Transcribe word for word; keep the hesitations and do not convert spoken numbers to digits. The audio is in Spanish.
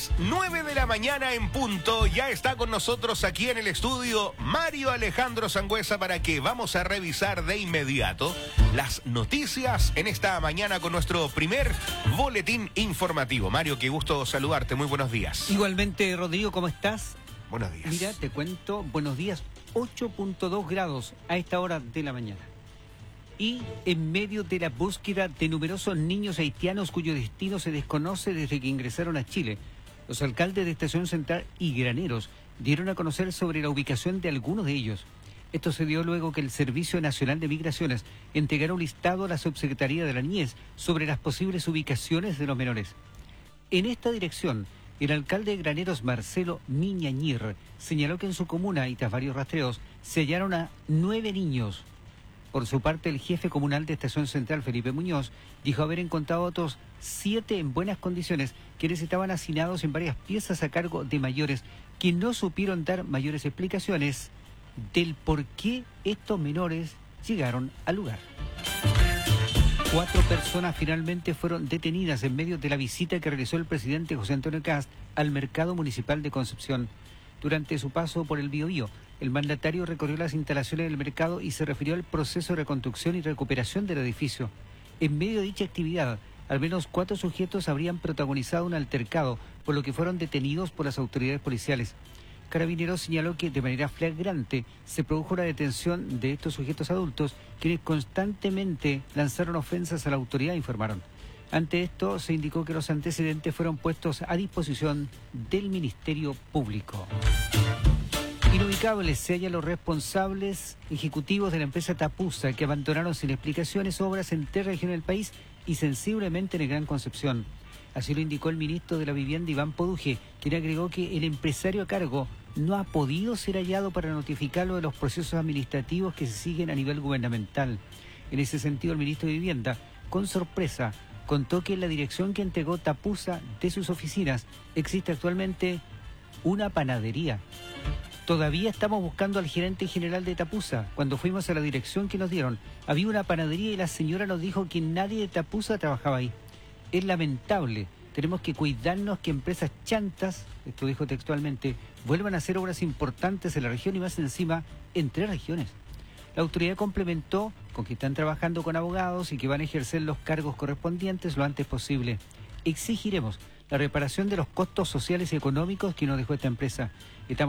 Las nueve de la mañana en punto, ya está con nosotros aquí en el estudio Mario Alejandro Sangüesa para que vamos a revisar de inmediato las noticias en esta mañana con nuestro primer boletín informativo. Mario, qué gusto saludarte, muy buenos días. Igualmente, Rodrigo, ¿cómo estás? Buenos días. Mira, te cuento, buenos días, ocho punto dos grados a esta hora de la mañana. Y en medio de la búsqueda de numerosos niños haitianos cuyo destino se desconoce desde que ingresaron a Chile, los alcaldes de Estación Central y Graneros dieron a conocer sobre la ubicación de algunos de ellos. Esto se dio luego que el Servicio Nacional de Migraciones entregara un listado a la Subsecretaría de la Niñez sobre las posibles ubicaciones de los menores. En esta dirección, el alcalde de Graneros, Marcelo Miñañir, señaló que en su comuna y tras varios rastreos se hallaron a nueve niños. Por su parte, el jefe comunal de Estación Central, Felipe Muñoz, dijo haber encontrado otros siete en buenas condiciones, quienes estaban hacinados en varias piezas a cargo de mayores, que no supieron dar mayores explicaciones del por qué estos menores llegaron al lugar. Cuatro personas finalmente fueron detenidas en medio de la visita que realizó el presidente José Antonio Kast al mercado municipal de Concepción. Durante su paso por el Biobío, el mandatario recorrió las instalaciones del mercado y se refirió al proceso de reconstrucción y recuperación del edificio. En medio de dicha actividad, al menos cuatro sujetos habrían protagonizado un altercado, por lo que fueron detenidos por las autoridades policiales. Carabineros señaló que de manera flagrante se produjo la detención de estos sujetos adultos, quienes constantemente lanzaron ofensas a la autoridad, informaron. Ante esto, se indicó que los antecedentes fueron puestos a disposición del Ministerio Público. Inubicables se hallan los responsables ejecutivos de la empresa Tapusa, que abandonaron sin explicaciones obras en tres regiones del país y sensiblemente en el Gran Concepción. Así lo indicó el ministro de la Vivienda, Iván Poduje, quien agregó que el empresario a cargo no ha podido ser hallado para notificarlo de los procesos administrativos que se siguen a nivel gubernamental. En ese sentido, el ministro de Vivienda, con sorpresa, contó que en la dirección que entregó Tapusa de sus oficinas existe actualmente una panadería. Todavía estamos buscando al gerente general de Tapusa. Cuando fuimos a la dirección que nos dieron, había una panadería y la señora nos dijo que nadie de Tapusa trabajaba ahí. Es lamentable. Tenemos que cuidarnos que empresas chantas, esto dijo textualmente, vuelvan a hacer obras importantes en la región y más encima en tres regiones. La autoridad complementó con que están trabajando con abogados y que van a ejercer los cargos correspondientes lo antes posible. Exigiremos la reparación de los costos sociales y económicos que nos dejó esta empresa. Estamos